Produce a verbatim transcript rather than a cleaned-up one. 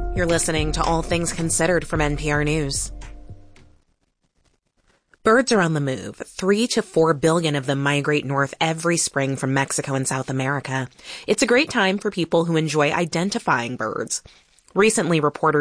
You're listening to All Things Considered from N P R News. Birds are on the move. Three to four billion of them migrate north every spring from Mexico and South America. It's a great time for people who enjoy identifying birds. Recently, reporters